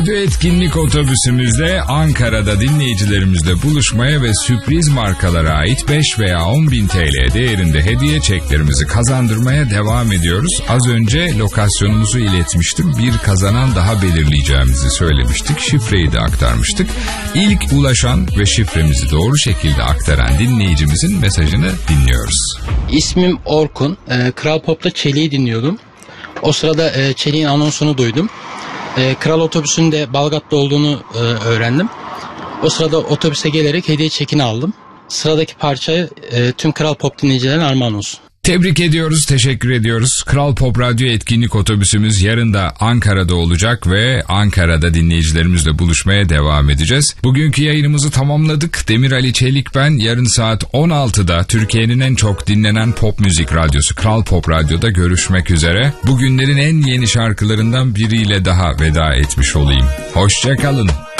Etkinlik otobüsümüzde Ankara'da dinleyicilerimizle buluşmaya ve sürpriz markalara ait 5 veya 10 bin TL değerinde hediye çeklerimizi kazandırmaya devam ediyoruz. Az önce lokasyonumuzu iletmiştim. Bir kazanan daha belirleyeceğimizi söylemiştik. Şifreyi de aktarmıştık. İlk ulaşan ve şifremizi doğru şekilde aktaran dinleyicimizin mesajını dinliyoruz. İsmim Orkun. Kral Pop'ta Çelik'i dinliyordum. O sırada Çelik'in anonsunu duydum. Kral Otobüsü'nde Balgat'ta olduğunu öğrendim. O sırada otobüse gelerek hediye çekini aldım. Sıradaki parçayı tüm Kral Pop dinleyicilerine armağan olsun. Tebrik ediyoruz, teşekkür ediyoruz. Kral Pop Radyo etkinlik otobüsümüz yarın da Ankara'da olacak ve Ankara'da dinleyicilerimizle buluşmaya devam edeceğiz. Bugünkü yayınımızı tamamladık. Demir Ali Çelik ben. Yarın saat 16'da Türkiye'nin en çok dinlenen pop müzik radyosu Kral Pop Radyo'da görüşmek üzere. Bugünlerin en yeni şarkılarından biriyle daha veda etmiş olayım. Hoşça kalın.